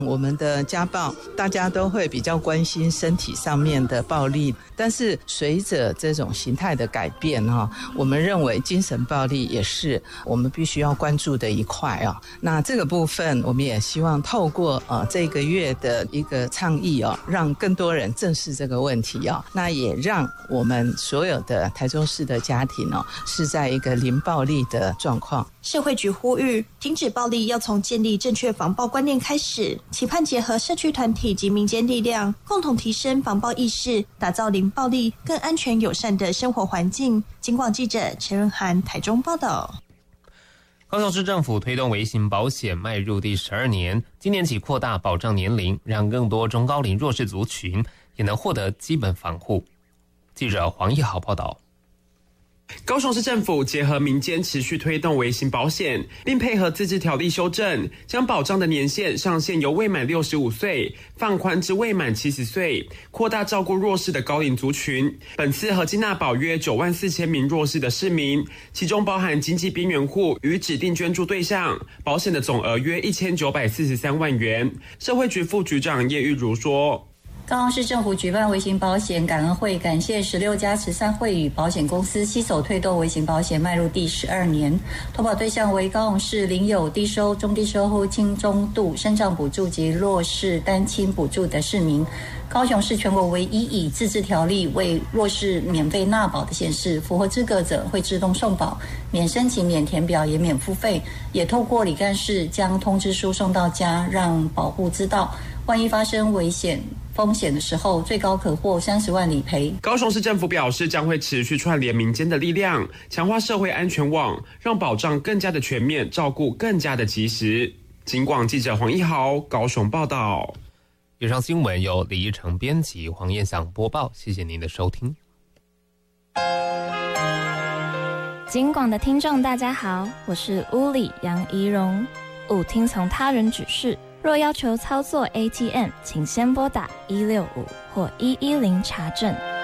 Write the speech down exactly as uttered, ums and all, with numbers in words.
我们的家暴大家都会比较关心身体上面的暴力，但是随着这种形态的改变，我们认为精神暴力也是我们必须要关注的一块。那这个部分我们也希望透过这个月的一个倡议，让更多人正视这个问题，那也让我们所有的台中市的家庭是在一个零暴力的状况。 社会局呼吁停止暴力要从建立正确防暴观念开始，期盼结合社区团体及民间力量，共同提升防暴意识，打造零暴力更安全友善的生活环境。警广记者陈润涵台中报道。 高雄市政府推动微型保险迈入第十二年，今年起扩大保障年龄，让更多中高龄弱势族群也能获得基本防护。记者黄义豪报道。 高雄市政府结合民间持续推动微型保险，并配合自治条例修正，将保障的年限上限由未满六十五岁放宽至未满七十岁，扩大照顾弱势的高龄族群。本次合计纳保约九万四千名弱势的市民，其中包含经济边缘户与指定捐助对象，保险的总额约一千九百四十三万元。社会局副局长叶玉如说， 高雄市政府举办微型保险感恩会，感谢十六家慈善会与保险公司携手推动微型保险迈入第十二年。投保对象为高雄市领有低收、中低收户轻中度身障补助及弱势单亲补助的市民。高雄是全国唯一以自治条例为弱势免费纳保的县市，符合资格者会自动送保，免申请、免填表也免付费，也透过里干事将通知书送到家，让保护知道，万一发生危险风险的时候，最高可获三十万理赔。 高雄市政府表示，将会持续串联民间的力量，强化社会安全网，让保障更加的全面，照顾更加的及时。警广记者黄一豪高雄报道。 以上新闻由李一成编辑，黄燕祥播报，谢谢您的收听。 警广的听众大家好，我是屋里杨怡蓉。勿听从他人指示，若要求操作 A T M， 请先拨打一六五或一一零查证。